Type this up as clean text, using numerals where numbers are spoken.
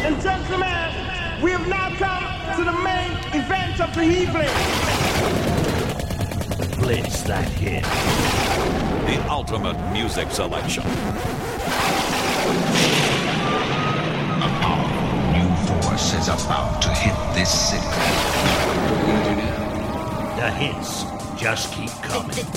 and gentlemen, we have now come to the main event of the evening. Blitz that hit. The ultimate music selection. A powerful new force is about to hit this city. What are you gonna do now? The hits just keep coming.